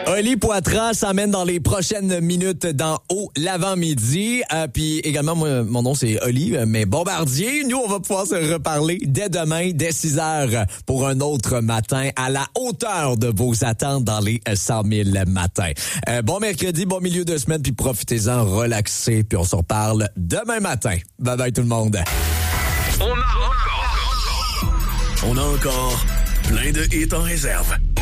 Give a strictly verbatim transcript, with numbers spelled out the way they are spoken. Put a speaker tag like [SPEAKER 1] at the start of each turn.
[SPEAKER 1] Oli Poitras s'emmène dans les prochaines minutes dans Haut l'avant-midi. Euh, Puis également, moi, mon nom c'est Oli, mais Bombardier. Nous, on va pouvoir se reparler dès demain, dès six heures, pour un autre matin à la hauteur de vos attentes dans les cent mille matins. Euh, bon mercredi, bon milieu de semaine, puis profitez-en, relaxez, puis on se reparle demain matin. Bye bye tout le monde.
[SPEAKER 2] On a encore, on a encore plein de hits en réserve.